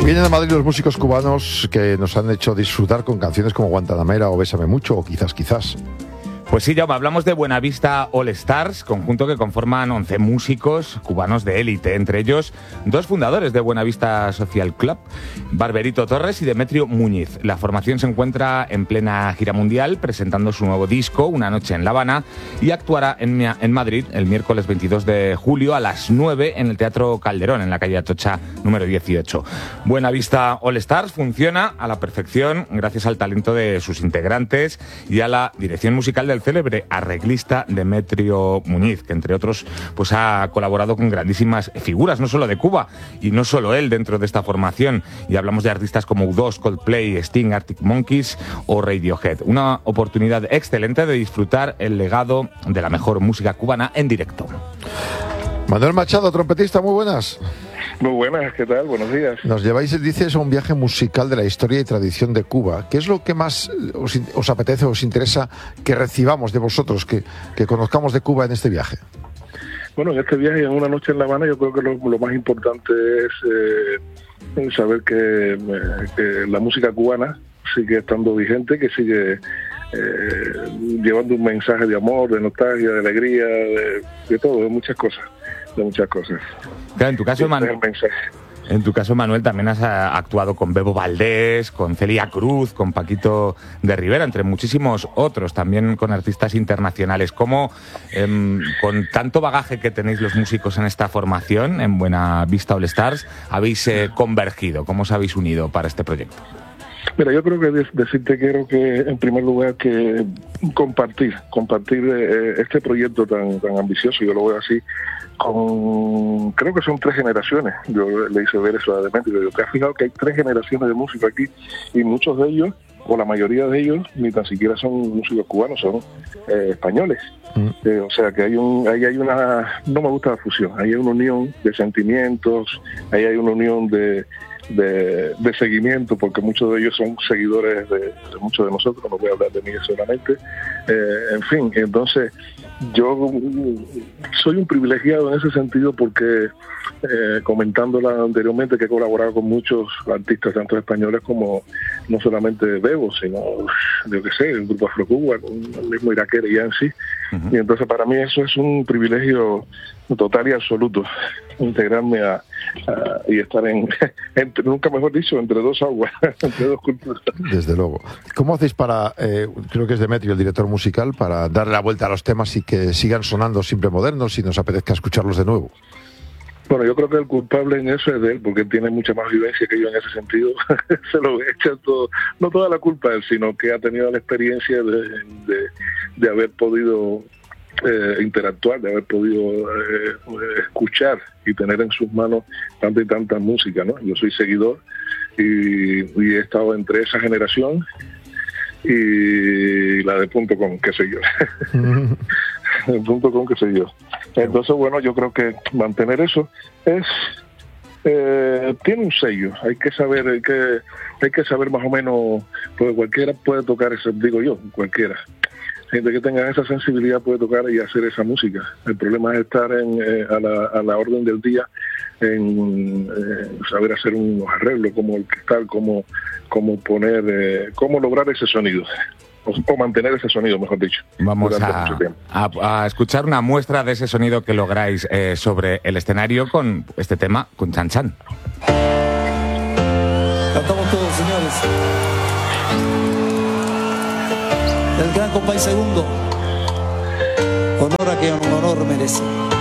Vienen a Madrid los músicos cubanos que nos han hecho disfrutar con canciones como Guantanamera o Bésame Mucho o Quizás. Pues sí, Jaume, hablamos de Buenavista All Stars, conjunto que conforman 11 músicos cubanos de élite, entre ellos 2 fundadores de Buenavista Social Club, Barberito Torres y Demetrio Muñiz. La formación se encuentra en plena gira mundial, presentando su nuevo disco, Una noche en La Habana, y actuará en Madrid el miércoles 22 de julio a las 9 en el Teatro Calderón, en la calle Atocha número 18. Buenavista All Stars funciona a la perfección gracias al talento de sus integrantes y a la dirección musical del célebre arreglista Demetrio Muñiz, que entre otros pues ha colaborado con grandísimas figuras, no solo de Cuba, y no solo él dentro de esta formación, y hablamos de artistas como U2, Coldplay, Sting, Arctic Monkeys o Radiohead. Una oportunidad excelente de disfrutar el legado de la mejor música cubana en directo. Manuel Machado, trompetista, muy buenas. Muy buenas, ¿qué tal? Buenos días. Nos lleváis, dices, a un viaje musical de la historia y tradición de Cuba. ¿Qué es lo que más os apetece o os interesa que recibamos de vosotros, que conozcamos de Cuba en este viaje? Bueno, en este viaje, en Una noche en La Habana, yo creo que lo más importante es saber que la música cubana sigue estando vigente, que sigue llevando un mensaje de amor, de nostalgia, de alegría, de todo, de muchas cosas. Claro, en tu caso, Manuel, también has actuado con Bebo Valdés, con Celia Cruz, con Paquito de Rivera, entre muchísimos otros, también con artistas internacionales. ¿Cómo, con tanto bagaje que tenéis los músicos en esta formación, en Buenavista All Stars, habéis convergido? ¿Cómo os habéis unido para este proyecto? Mira, yo creo que decirte quiero que, en primer lugar, que compartir este proyecto tan ambicioso, yo lo veo así, creo que son 3 generaciones. Yo le hice ver eso a Demetrio, yo te has fijado que hay 3 generaciones de músicos aquí, y muchos de ellos, o la mayoría de ellos, ni tan siquiera son músicos cubanos, son españoles. O sea que ahí hay una, no me gusta la fusión, ahí hay una unión de sentimientos, ahí hay una unión de seguimiento, porque muchos de ellos son seguidores de muchos de nosotros, no voy a hablar de mí solamente. En fin, entonces yo soy un privilegiado en ese sentido porque, comentándola anteriormente, que he colaborado con muchos artistas, tanto españoles como no solamente Bebo, sino, yo qué sé, el grupo Afrocuba, con el mismo Iraquere y Yancy. Y entonces para mí eso es un privilegio total y absoluto, integrarme y estar nunca mejor dicho, entre 2 aguas, entre 2 culturas. Desde luego. ¿Cómo hacéis para, creo que es Demetrio el director musical, para darle la vuelta a los temas y que sigan sonando siempre modernos y nos apetezca escucharlos de nuevo? Bueno, yo creo que el culpable en eso es de él, porque él tiene mucha más vivencia que yo en ese sentido. Se lo echa todo, no toda la culpa a él, sino que ha tenido la experiencia de haber podido interactuar, de haber podido escuchar y tener en sus manos tanta y tanta música, ¿no? Yo soy seguidor y he estado entre esa generación y la de .com, qué sé yo. El .com, qué sé yo. Entonces, bueno, yo creo que mantener eso tiene un sello. Hay que saber más o menos, pues cualquiera puede tocar eso, digo yo, cualquiera. Gente que tenga esa sensibilidad puede tocar y hacer esa música. El problema es estar a la orden del día, en saber hacer unos arreglos, como el cristal, cómo poner, cómo lograr ese sonido. O mantener ese sonido, mejor dicho. Vamos a escuchar una muestra de ese sonido que lográis sobre el escenario con este tema, con Chan Chan. Cantamos todos, señores. El gran Compay Segundo. Honor a quien un honor merece.